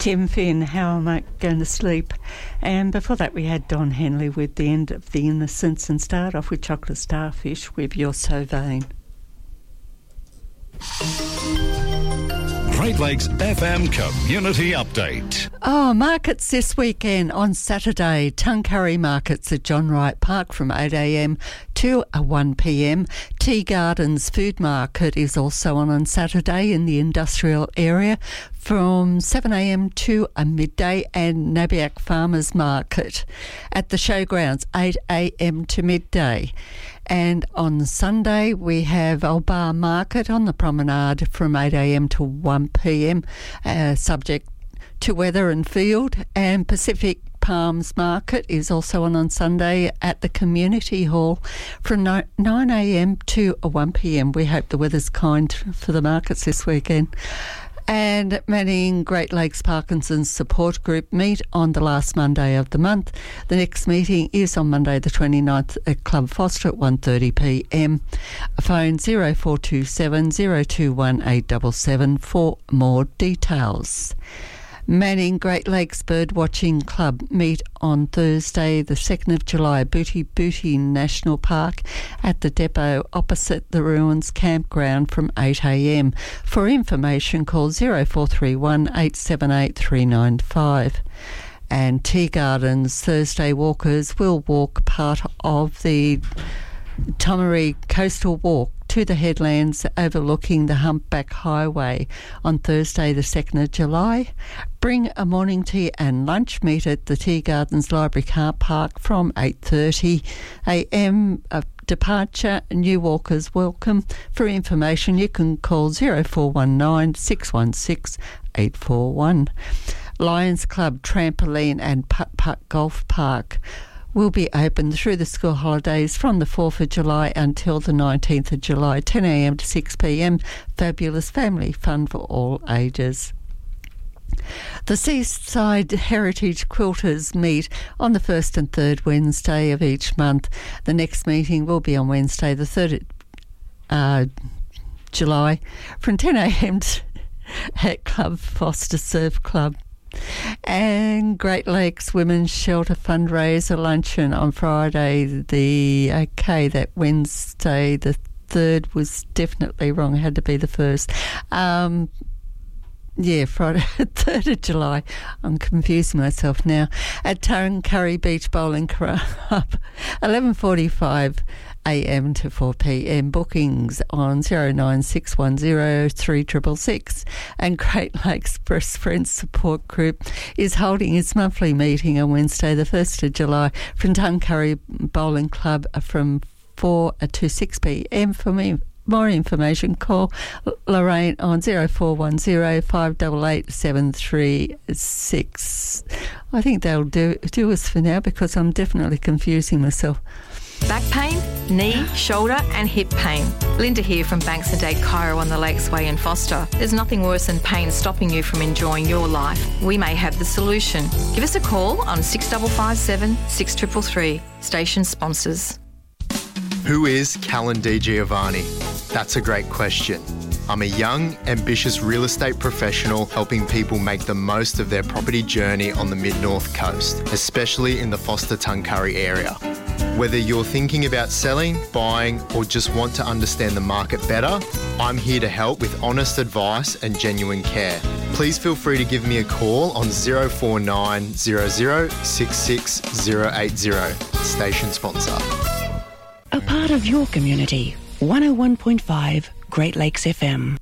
Tim Finn, How Am I Going to Sleep? And before that we had Don Henley with The End of the Innocents, and start off with Chocolate Starfish with You're So Vain. Great Lakes FM Community Update. Markets this weekend on Saturday. Tuncurry Markets at John Wright Park from 8 a.m. to 1 p.m. Tea Gardens Food Market is also on Saturday in the industrial area from 7 a.m. to midday, and Nabiac Farmers Market at the showgrounds 8 a.m. to midday. And on Sunday we have Old Bar Market on the promenade from 8 a.m. to 1 p.m, subject to weather and field. And Pacific Palms Market is also on Sunday at the Community Hall from 9 a.m. to 1 p.m. We hope the weather's kind for the markets this weekend. And Manning Great Lakes Parkinson's Support Group meet on the last Monday of the month. The next meeting is on Monday the 29th at Club Foster at 1:30 p.m. Phone 0427 021 877 for more details. Manning Great Lakes Birdwatching Club meet on Thursday the 2nd of July, Booty Booty National Park at the depot opposite the Ruins Campground from 8 a.m. For information, call 0431 878 395. And Tea Gardens Thursday walkers will walk part of the Tomaree Coastal Walk to the headlands overlooking the Humpback Highway on Thursday the 2nd of July. Bring a morning tea and lunch. Meet at the Tea Gardens Library Car Park from 8:30 a.m. Departure. New walkers welcome. For information you can call 0419 616 841. Lions Club Trampoline and Putt-Putt Golf Park will be open through the school holidays from the 4th of July until the 19th of July, 10 a.m. to 6 p.m. Fabulous family fun for all ages. The Seaside Heritage Quilters meet on the 1st and 3rd Wednesday of each month. The next meeting will be on Wednesday the 3rd of July from 10 a.m. at Club Foster Surf Club. And Great Lakes Women's Shelter fundraiser luncheon on Friday that Wednesday the 3rd was definitely wrong, it had to be the 1st. Friday 3rd of July. I'm confusing myself now. At Tuncurry Beach Bowling Club, 11:45 a.m. to 4 p.m. Bookings on 09610 3666. And Great Lakes Breast Friends Support Group is holding its monthly meeting on Wednesday the 1st of July from Tuncurry Bowling Club from 4 to 6 p.m. For more information, call Lorraine on 0410 588 736. I think they'll do us for now because I'm definitely confusing myself. Back pain, knee, shoulder and hip pain. Linda here from Banks and Dade Chiro on the Lakes Way in Foster. There's nothing worse than pain stopping you from enjoying your life. We may have the solution. Give us a call on 6557 6333. Station sponsors. Who is Callan Di Giovanni? That's a great question. I'm a young, ambitious real estate professional helping people make the most of their property journey on the Mid-North Coast, especially in the Foster-Tuncurry area. Whether you're thinking about selling, buying, or just want to understand the market better, I'm here to help with honest advice and genuine care. Please feel free to give me a call on 049 00 66 080. Station sponsor. A part of your community. 101.5 Great Lakes FM.